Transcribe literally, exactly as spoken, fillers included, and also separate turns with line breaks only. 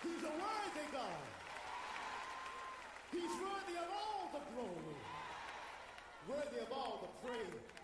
He's a worthy God. He's worthy of all the glory, worthy of all the praise.